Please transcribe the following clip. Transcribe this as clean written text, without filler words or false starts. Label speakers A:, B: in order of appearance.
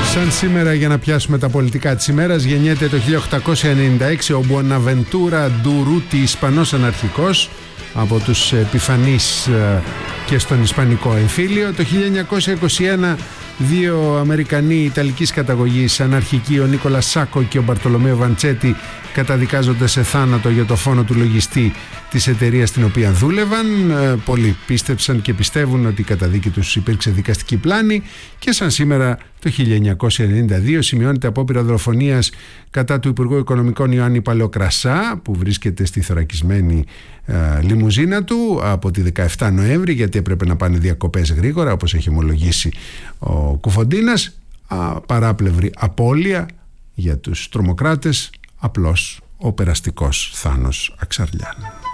A: Σαν σήμερα, για να πιάσουμε τα πολιτικά της ημέρας, γεννιέται το 1896 ο Μπουαναβεντούρα Ντουρούτι, Ισπανός αναρχικός, από τους επιφανείς και στον Ισπανικό εμφύλιο. Το 1921 δύο Αμερικανοί Ιταλικής καταγωγής αναρχικοί, ο Νίκολας Σάκο και ο Μπαρτολομέο Βαντσέτη, καταδικάζονται σε θάνατο για το φόνο του λογιστή της εταιρείας στην οποία δούλευαν. Πολλοί πίστεψαν και πιστεύουν ότι η καταδίκη τους υπήρξε δικαστική πλάνη. Και σαν σήμερα το 1992 σημειώνεται απόπειρα δολοφονίας κατά του Υπουργού Οικονομικών Ιωάννη Παλαιοκρασά, που βρίσκεται στη θωρακισμένη λιμουζίνα του από τη 17 Νοέμβρη, γιατί έπρεπε να πάνε διακοπές γρήγορα, όπως έχει ομολογήσει ο Κουφοντίνας. Παράπλευρη απώλεια για τους τρομοκράτες, απλώς ο περαστικός Θάνος Αξαρλιάν.